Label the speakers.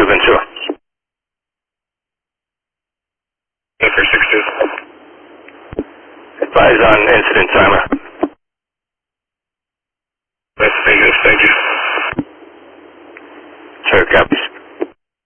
Speaker 1: Ventura.
Speaker 2: For 6-2.
Speaker 1: Advise on incident timer.
Speaker 2: That's negative, thank you.
Speaker 1: Sure, copy.